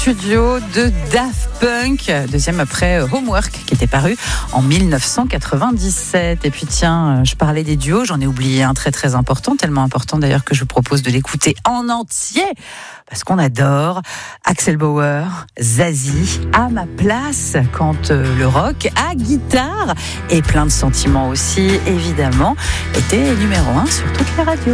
Studio de Daft Punk, deuxième après Homework qui était paru en 1997. Et puis tiens, je parlais des duos, j'en ai oublié un très très important, tellement important d'ailleurs que je vous propose de l'écouter en entier parce qu'on adore. Axel Bauer, Zazie, à ma place quand le rock à guitare et plein de sentiments aussi évidemment était numéro 1 sur toutes les radios.